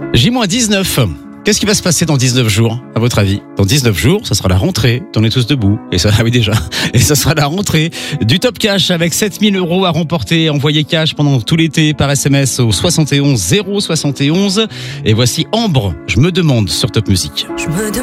J-19. Qu'est-ce qui va se passer dans 19 jours, à votre avis? Dans 19 jours, ça sera la rentrée. On est tous debout. Et ça, ah oui, déjà. Et ça sera la rentrée du Top Cash avec 7000 € à remporter. Envoyez cash pendant tout l'été par SMS au 71 071. Et voici Ambre. Je me demande sur Top Music.